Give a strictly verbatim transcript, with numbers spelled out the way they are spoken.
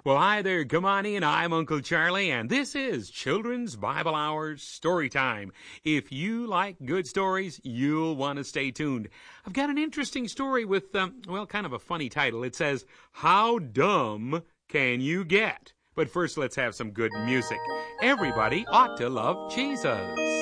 Well, hi there. Come on in. I'm Uncle Charlie, and this is Children's Bible Hour Story Time. If you like good stories, you'll want to stay tuned. I've got an interesting story with, um, well, kind of a funny title. It says, How Dumb Can You Get? But first, let's have some good music. Everybody ought to love Jesus.